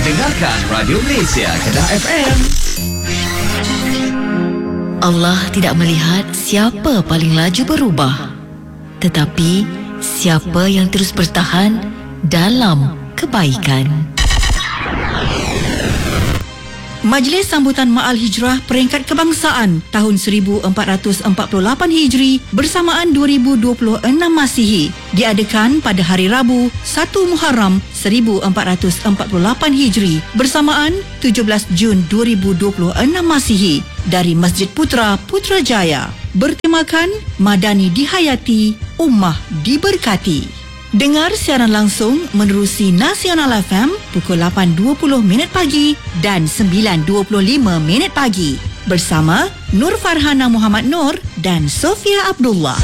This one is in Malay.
Dengarkan Radio Malaysia Kedah FM. Allah tidak melihat siapa paling laju berubah, tetapi siapa yang terus bertahan dalam kebaikan. Majlis Sambutan Ma'al Hijrah Peringkat Kebangsaan tahun 1448 Hijri bersamaan 2026 Masihi diadakan pada hari Rabu 1 Muharram 1448 Hijri bersamaan 17 Jun 2026 Masihi dari Masjid Putra Putrajaya. Bertemakan Madani Dihayati, Ummah Diberkati. Dengar siaran langsung menerusi Nasional FM pukul 8.20 pagi dan 9.25 pagi bersama Nur Farhana Muhammad Nur dan Sofia Abdullah.